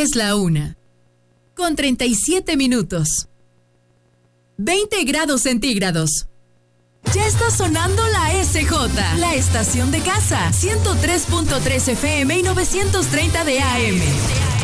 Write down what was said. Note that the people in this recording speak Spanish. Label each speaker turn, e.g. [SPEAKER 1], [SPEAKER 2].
[SPEAKER 1] Es la 1:37. 20 grados centígrados. Ya está sonando la SJ, la estación de casa, 103.3 FM y 930 de AM.